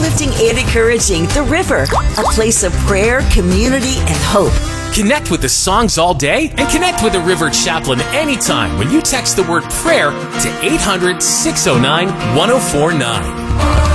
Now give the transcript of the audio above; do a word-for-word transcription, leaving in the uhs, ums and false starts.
uplifting and encouraging The River, a place of prayer, community, and hope. Connect with the songs all day and connect with the River Chaplain anytime when you text the word prayer to eight hundred, six oh nine, one oh four nine.